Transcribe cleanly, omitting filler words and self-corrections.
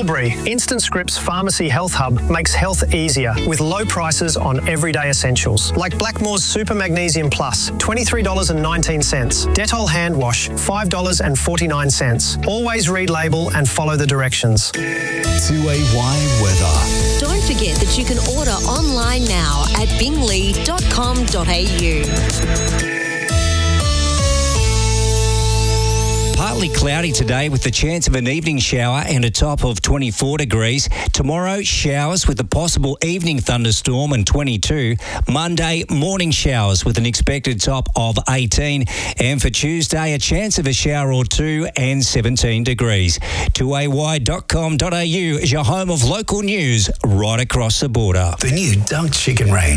Albury, Instant Scripts Pharmacy Health Hub makes health easier with low prices on everyday essentials like Blackmore's Super Magnesium Plus, $23.19. Dettol Hand Wash, $5.49. Always read label and follow the directions. 2AY weather. Don't forget that you can order online now at bingley.com.au. Partly cloudy today with the chance of an evening shower and a top of 24 degrees. Tomorrow, showers with a possible evening thunderstorm and 22. Monday, morning showers with an expected top of 18. And for Tuesday, a chance of a shower or two and 17 degrees. 2ay.com.au is your home of local news right across the border. The new dumped chicken range.